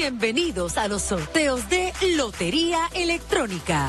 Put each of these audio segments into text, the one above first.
Bienvenidos a los sorteos de Lotería Electrónica.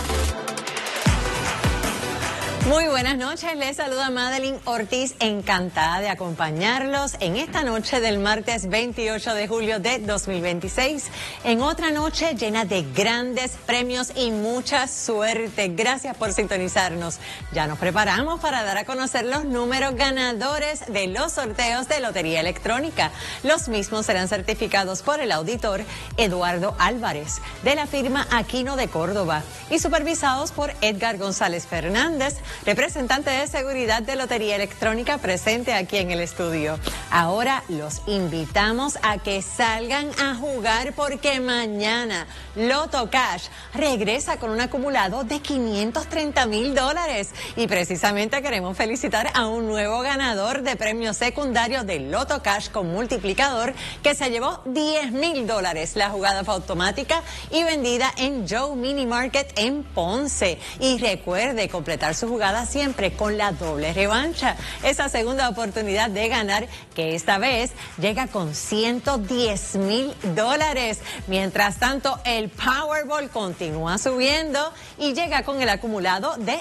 Muy buenas noches, les saluda Madeline Ortiz, encantada de acompañarlos en esta noche del martes 28 de julio de 2026, en otra noche llena de grandes premios y mucha suerte. Gracias por sintonizarnos. Ya nos preparamos para dar a conocer los números ganadores de los sorteos de Lotería Electrónica. Los mismos serán certificados por el auditor Eduardo Álvarez, de la firma Aquino de Córdoba, y supervisados por Edgar González Fernández, representante de seguridad de Lotería Electrónica, presente aquí en el estudio. Ahora los invitamos a que salgan a jugar, porque mañana Loto Cash regresa con un acumulado de $530,000 y precisamente queremos felicitar a un nuevo ganador de premio secundario de Loto Cash con multiplicador que se llevó $10,000. La jugada fue automática y vendida en Joe Mini Market en Ponce. Y recuerde completar su jugada siempre con la doble revancha, esa segunda oportunidad de ganar, que esta vez llega con $110,000. Mientras tanto, el Powerball continúa subiendo y llega con el acumulado de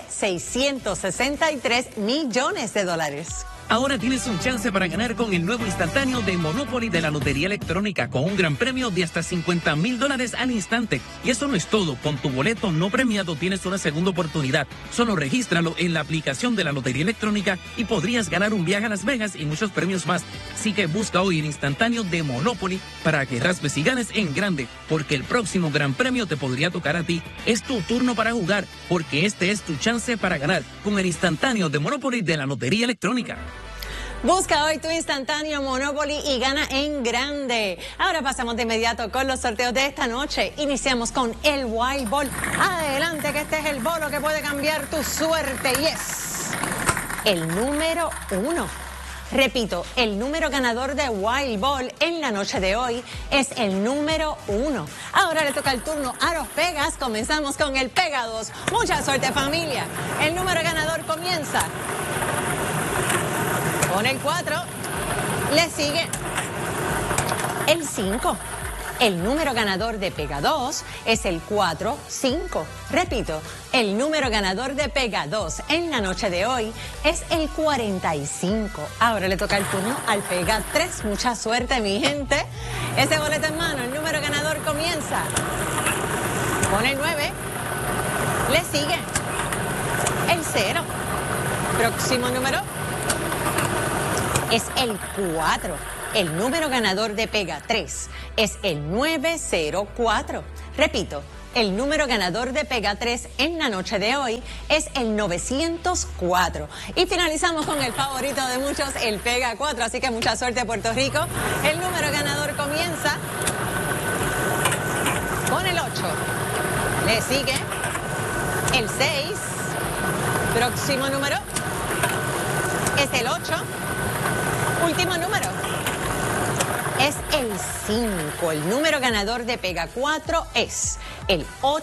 $663 millones. Ahora tienes un chance para ganar con el nuevo instantáneo de Monopoly de la Lotería Electrónica, con un gran premio de hasta $50,000 al instante. Y eso no es todo. Con tu boleto no premiado tienes una segunda oportunidad. Solo regístralo en la aplicación de la Lotería Electrónica y podrías ganar un viaje a Las Vegas y muchos premios más. Así que busca hoy el instantáneo de Monopoly para que raspes y ganes en grande, porque el próximo gran premio te podría tocar a ti. Es tu turno para jugar, porque este es tu chance para ganar con el instantáneo de Monopoly de la Lotería Electrónica. Busca hoy tu instantáneo Monopoly y gana en grande. Ahora pasamos de inmediato con los sorteos de esta noche. Iniciamos con el Wild Ball. Adelante, que este es el bolo que puede cambiar tu suerte y es el número 1. Repito, el número ganador de Wild Ball en la noche de hoy es el número 1. Ahora le toca el turno a los Pegas. Comenzamos con el Pega 2. Mucha suerte, familia. El número ganador comienza con el 4, le sigue el 5. El número ganador de Pega 2 es el 4-5. Repito, el número ganador de Pega 2 en la noche de hoy es el 45. Ahora le toca el turno al Pega 3. Mucha suerte, mi gente. Ese boleto en mano, el número ganador comienza con el 9, le sigue el 0. Próximo número es el 4. El número ganador de Pega 3 es el 904. Repito, el número ganador de Pega 3 en la noche de hoy es el 904. Y finalizamos con el favorito de muchos, el Pega 4. Así que mucha suerte, Puerto Rico. El número ganador comienza con el 8. Le sigue el 6. Próximo número es el 8. Último número es el 5. El número ganador de Pega 4 es el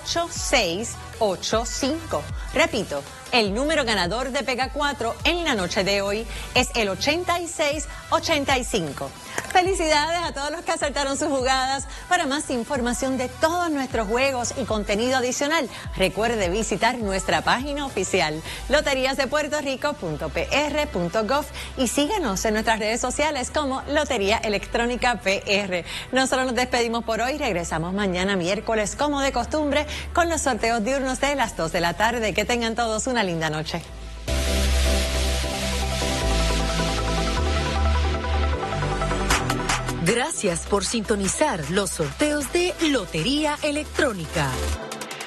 8685. Repito, el número ganador de Pega 4 en la noche de hoy es el 8685. Felicidades a todos los que acertaron sus jugadas. Para más información de todos nuestros juegos y contenido adicional, recuerde visitar nuestra página oficial loteriasdepuertorico.pr.gov y síganos en nuestras redes sociales como Lotería Electrónica PR. Nosotros nos despedimos por hoy. Regresamos mañana miércoles, como de costumbre, con los sorteos diurnos de las 2 de la tarde. Que tengan todos una linda noche. Gracias por sintonizar los sorteos de Lotería Electrónica.